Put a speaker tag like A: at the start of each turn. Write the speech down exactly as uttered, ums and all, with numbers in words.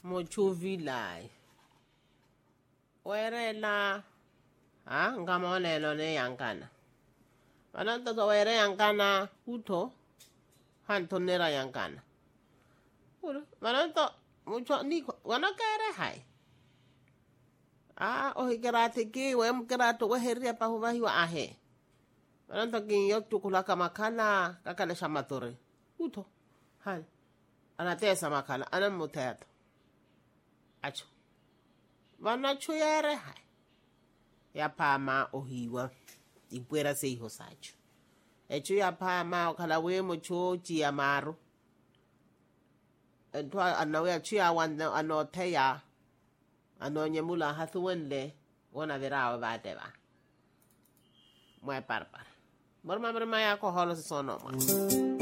A: mochuvilai were la ha ngamonelo ne yankana bananta to were yankana uto hanto nera yankana ura bananta mucho ni wana kere hai ah o hikarate ki wem kerato weheria pa huwahi wa ahe bananta ki yok tukula kamakala kakale shamatore uto hai anatesa makala anan muteato acho wana chuyere hai ya pama ohiwa ipuera se hijo sacho echo ya pama okala we mucho chi amaro entwa anawe chi awan anote ya anonyemula hathuenle wona verao badeva mwe parpar morma morma ya ko holo sono ma